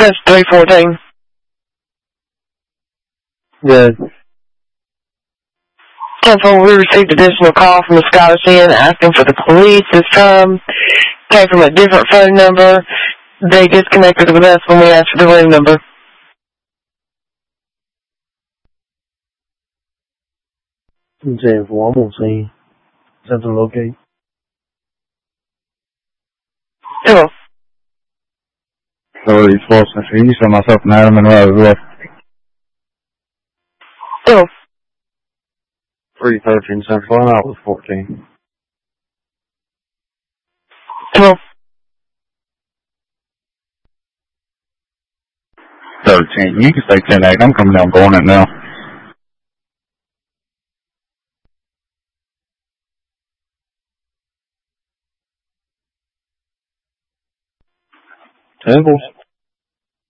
That's 314. Good. Council, we received additional call from the Scottish Inn asking for the police this time. Came from a different phone number. They disconnected with us when we asked for the room number. Saying for one more scene. Central locate. Hello. So he's supposed to see so myself and Adam and Rose left. Hello. 313 Central and I was 14. Hello. 13. You can stay 10-8. I'm coming down going it now. Temples.